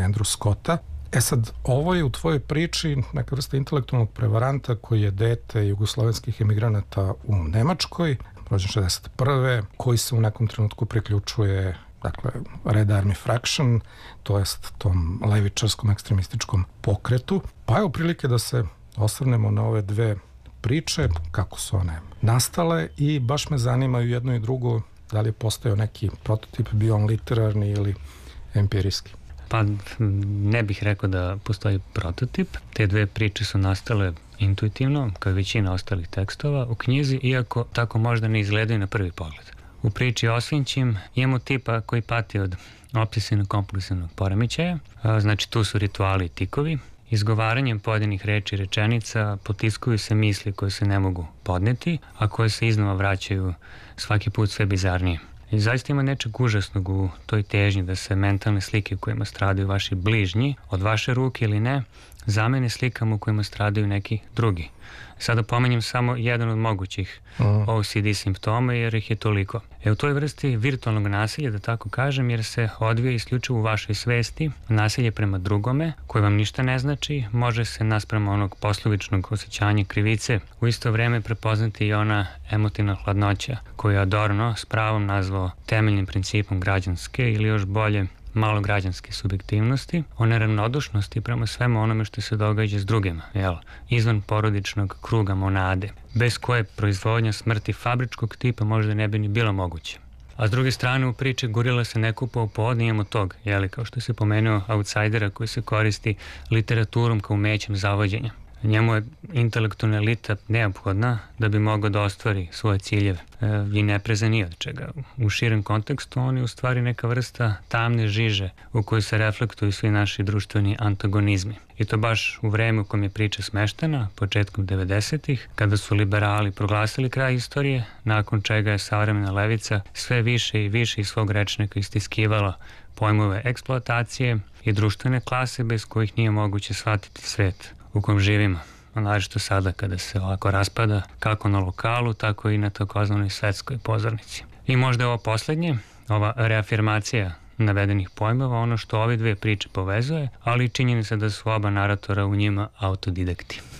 Andrew Scotta. Sad, ovo je u tvojoj priči neka vrsta intelektualnog prevaranta koji je dete jugoslovenskih emigranata u Nemačkoj, rođen 61. koji se u nekom trenutku priključuje Red Army Fraction, to jest tom levičarskom ekstremističkom pokretu. Pa je prilike da se osvrnemo na ove dve priče, kako su one nastale i baš me zanimaju jedno i drugo, da li je postojao neki prototip, bio on literarni ili empirijski. Pa ne bih rekao da postoji prototip. Te dve priče su nastale intuitivno, kao i većina ostalih tekstova u knjizi, iako tako možda ne izgledaju na prvi pogled. U priči Osvinćim imamo tipa koji pati od obsesivno-kompulsivnog poremećaja, znači tu su rituali i tikovi. Izgovaranjem pojedinih reči i rečenica potiskuju se misli koje se ne mogu podneti, a koje se iznova vraćaju svaki put sve bizarnije. I zaista ima nečeg užasnog u toj težnji da se mentalne slike u kojima stradaju vaši bližnji, od vaše ruke ili ne, zamene slikama u kojima stradaju neki drugi. Sada pomenjem samo jedan od mogućih OCD simptoma, jer ih je toliko. U toj vrsti virtualnog nasilja, da tako kažem, jer se odvija isključivo u vašoj svesti, nasilje prema drugome, koje vam ništa ne znači, može se nasprema onog poslovičnog osjećanja krivice u isto vreme prepoznati i ona emotivna hladnoća, koju je Adorno s pravom nazvao temeljnim principom građanske ili još bolje malograđanske subjektivnosti, o neravnodušnosti prema svemu onome što se događa s drugima, izvan porodičnog kruga monade, bez koje proizvodnja smrti fabričkog tipa možda ne bi ni bilo moguće. A s druge strane u priči Gorila se ne kupa u podne, imamo tog, kao što se pomenuo, outsidera koji se koristi literaturom kao umećem zavođenja. Njemu je intelektualna elita neophodna da bi mogao da ostvari svoje ciljeve i ne preze ni od čega. U širem kontekstu on je u stvari neka vrsta tamne žiže u kojoj se reflektuju svi naši društveni antagonizmi. I to baš u vreme u kojem je priča smeštena, početkom 90-ih, kada su liberali proglasili kraj istorije, nakon čega je savremena levica sve više i više iz svog rečnika istiskivala pojmove eksploatacije i društvene klase bez kojih nije moguće shvatiti svet u kojem živimo. Naročito sada kada se ovako raspada kako na lokalu, tako i na takozvanoj svetskoj pozornici. I možda je ovo poslednje, ova reafirmacija navedenih pojmova, ono što ove dve priče povezuje, ali i činjenica da su oba naratora u njima autodidakti.